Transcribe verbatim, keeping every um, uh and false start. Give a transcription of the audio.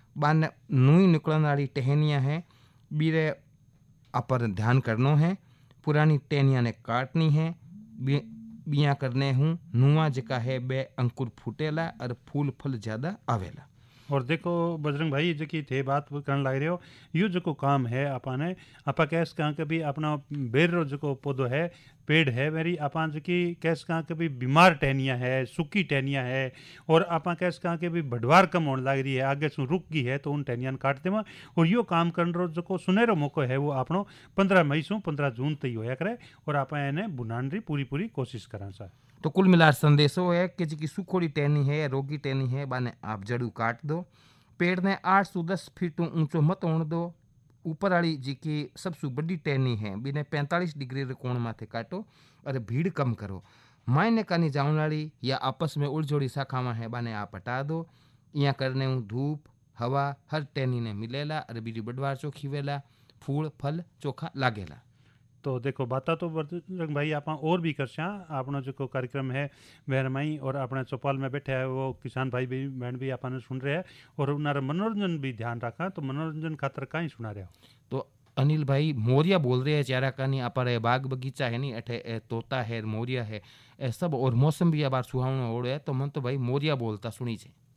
बाने नुई निकलने वाली टहनियाँ हैं बीरे अपर ध्यान करनो है। पुरानी टहनियाँ ने काटनी है। बी बिया करने हूँ नुआ जका है बे अंकुर फूटेला और फूल फल ज़्यादा आवेला। और देखो बजरंग भाई जो कि थे बात करने लग रहे हो, यो जो काम है आपने आपा कैस कहाँ के भी अपना बेर रो जो पौधो है पेड़ है मेरी आपा जो कि कैस कहाँ के भी बीमार टहनिया है, सूखी टहनिया है, और आपा कैस कहाँ के भी बढ़वार कम होने लग रही है, आगे सु रुक गई है तो उन टहनिया काट देवा। और यो काम करने रो जो सुनहरो मौको है वो आपनो पंद्रह मई सु पंद्रह जून तक होया करे, और आपा इन्हें बुनान री पूरी पूरी कोशिश करा सा। तो कुल मिलाकर संदेशो है कि जी सुखोड़ी टहनी है रोगी टहनी है बाने आप जड़ू काट दो। पेड़ ने आठ सौ दस फीट ऊंचो मत होने दो। ऊपर वाली जी की सबसे बड़ी टहनी है बिने पैंतालीस डिग्री रे कोण माथे काटो और भीड़ कम करो। मायने कानी जाऊन वाली या आपस में उलझोड़ी शाखामा है बाने आप हटा दो। यहाँ करने हूँ धूप हवा हर टहनी ने मिलेला और बीजी बडवार चोखी वेला फूल फल चोखा लागेला। तो देखो बाता तो बजरंग भाई आप और भी कर अपना जो कार्यक्रम है वहरमाई, और अपने चौपाल में बैठे है वो किसान भाई भी बहन भी आपने सुन रहे हैं, और उन्हारा मनोरंजन भी ध्यान रखा। तो मनोरंजन खातर कहीं सुना रहे हो? तो अनिल भाई मोरिया बोल रहे हैं चारा कानी अपारे बाग बगीचा है नहीं अठे ए, तोता है मोरिया है ए सब, और मौसम भी अब सुहावना हो रहा है तो मन तो भाई मोरिया बोलता सुनी छे।